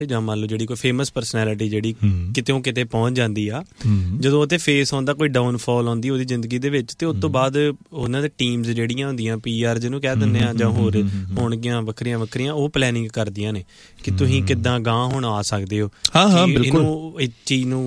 ਜਾਂ ਮੰਨ ਲਓ ਜਿਹੜੀ ਕੋਈ ਫੇਮਸ ਪਰਸਨੈਲਿਟੀ ਜਿਹੜੀ ਕਿਤੇੋਂ ਕਿਤੇ ਪਹੁੰਚ ਜਾਂਦੀ ਆ, ਜਦੋਂ ਉਹ 'ਤੇ ਫੇਸ ਆਉਂਦਾ ਕੋਈ ਡਾਊਨਫਾਲ ਆਉਂਦੀ ਉਹਦੀ ਜ਼ਿੰਦਗੀ ਦੇ ਵਿੱਚ, ਅਤੇ ਉਸ ਤੋਂ ਬਾਅਦ ਉਹਨਾਂ ਦੇ ਟੀਮਸ ਜਿਹੜੀਆਂ ਹੁੰਦੀਆਂ PR ਜਿਹਨੂੰ ਕਹਿ ਦਿੰਦੇ ਆ, ਜਾਂ ਹੋਰ ਹੋਣਗੀਆਂ ਵੱਖਰੀਆਂ ਵੱਖਰੀਆਂ, ਉਹ ਪਲੈਨਿੰਗ ਕਰਦੀਆਂ ਨੇ ਕਿ ਤੁਸੀਂ ਕਿੱਦਾਂ ਗਾਂਹ ਹੁਣ ਆ ਸਕਦੇ ਹੋ। ਬਿਲਕੁਲ ਇਸ ਚੀਜ਼ ਨੂੰ